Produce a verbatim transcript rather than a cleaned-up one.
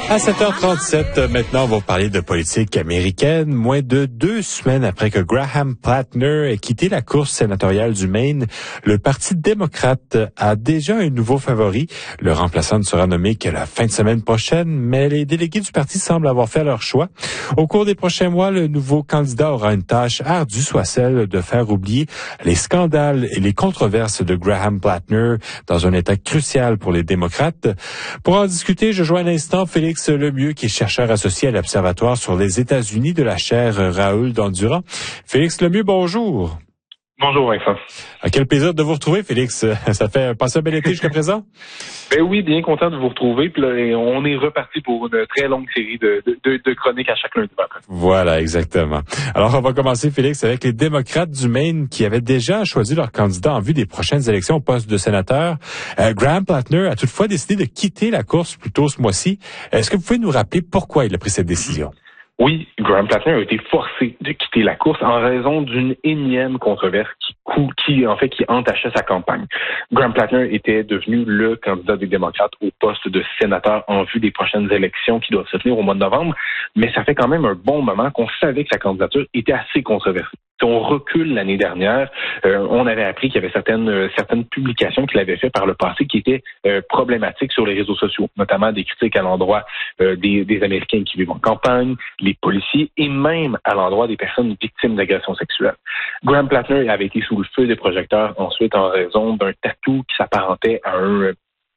À sept heures trente-sept, maintenant, on va parler de politique américaine. Moins de deux semaines après que Graham Plattner ait quitté la course sénatoriale du Maine, le Parti démocrate a déjà un nouveau favori. Le remplaçant ne sera nommé que la fin de semaine prochaine, mais les délégués du parti semblent avoir fait leur choix. Au cours des prochains mois, le nouveau candidat aura une tâche ardue, soit celle de faire oublier les scandales et les controverses de Graham Plattner dans un état crucial pour les démocrates. Pour en discuter, je joins à l'instant Félix Lemieux, qui est chercheur associé à l'Observatoire sur les États-Unis de la chaire Raoul Dandurand. Félix Lemieux, bonjour. Bonjour Vincent. À quel plaisir de vous retrouver, Félix. Ça fait passer un bel été jusqu'à présent? Ben oui, bien content de vous retrouver. Puis là, on est reparti pour une très longue série de, de, de chroniques à chaque lundi matin. Voilà, exactement. Alors, on va commencer, Félix, avec les démocrates du Maine qui avaient déjà choisi leur candidat en vue des prochaines élections au poste de sénateur. Euh, Graham Plattner a toutefois décidé de quitter la course plus tôt ce mois-ci. Est-ce que vous pouvez nous rappeler pourquoi il a pris cette décision? Oui, Graham Plattner a été forcé de quitter la course en raison d'une énième controverse qui, cou- qui en fait, qui entachait sa campagne. Graham Plattner était devenu le candidat des démocrates au poste de sénateur en vue des prochaines élections qui doivent se tenir au mois de novembre, mais ça fait quand même un bon moment qu'on savait que sa candidature était assez controversée. Si on recule l'année dernière, euh, on avait appris qu'il y avait certaines euh, certaines publications qu'il avait fait par le passé qui étaient euh, problématiques sur les réseaux sociaux, notamment des critiques à l'endroit euh, des, des Américains qui vivent en campagne, les policiers et même à l'endroit des personnes victimes d'agressions sexuelles. Graham Plattner avait été sous le feu des projecteurs ensuite en raison d'un tatou qui s'apparentait à un